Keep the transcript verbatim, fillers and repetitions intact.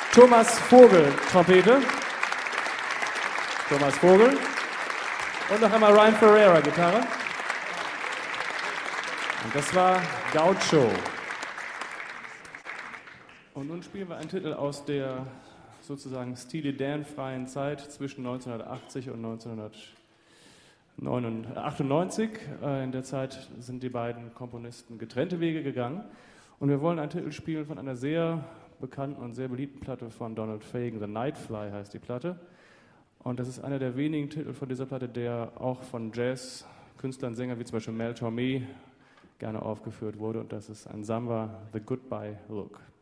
Thomas Vogel, Trompete. Thomas Vogel. Und noch einmal Ryan Ferreira, Gitarre. Und das war Gaucho. Und nun spielen wir einen Titel aus der sozusagen Steely Dan-freien Zeit zwischen neunzehnhundertachtzig und neunzehnhundertachtundneunzig. In der Zeit sind die beiden Komponisten getrennte Wege gegangen. Und wir wollen einen Titel spielen von einer sehr bekannten und sehr beliebten Platte von Donald Fagen. The Nightfly heißt die Platte. Und das ist einer der wenigen Titel von dieser Platte, der auch von Jazz-Künstlern, Sängern wie zum Beispiel Mel Tormé gerne aufgeführt wurde. Und das ist ein Samba, The Goodbye Look.